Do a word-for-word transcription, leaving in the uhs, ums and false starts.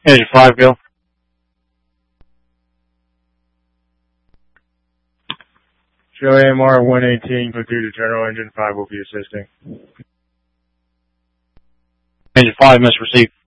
Engine five, go. Show A M R one eighteen, go through to terminal, engine five will be assisting. Engine five, must receive.